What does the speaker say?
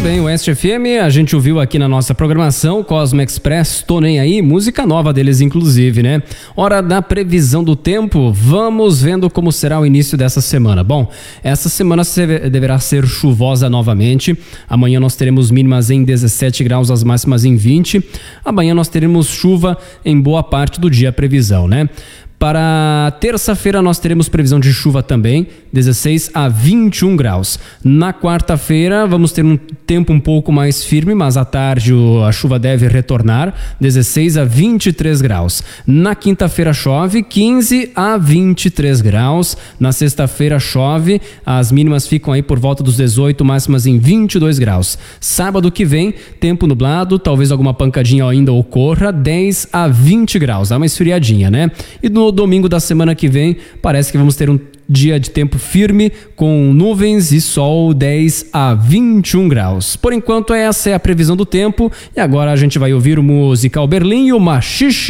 bem, o Oeste FM, a gente ouviu aqui na nossa programação, Cosmo Express, Tô Nem Aí, música nova deles inclusive, né? Hora da previsão do tempo, vamos vendo como será o início dessa semana. Bom, essa semana deverá ser chuvosa novamente, amanhã nós teremos mínimas em 17 graus, as máximas em 20, amanhã nós teremos chuva em boa parte do dia, a previsão, né? Para terça-feira nós teremos previsão de chuva também, 16 a 21 graus. Na quarta-feira vamos ter um tempo um pouco mais firme, mas à tarde a chuva deve retornar, 16 a 23 graus. Na quinta-feira chove, 15 a 23 graus. Na sexta-feira chove, as mínimas ficam aí por volta dos 18, máximas em 22 graus. Sábado que vem, tempo nublado, talvez alguma pancadinha ainda ocorra, 10 a 20 graus. Dá uma esfriadinha, né? E no domingo da semana que vem, parece que vamos ter um dia de tempo firme, com nuvens e sol, 10 a 21 graus. Por enquanto, essa é a previsão do tempo. E agora a gente vai ouvir o musical Berlim e o Machixe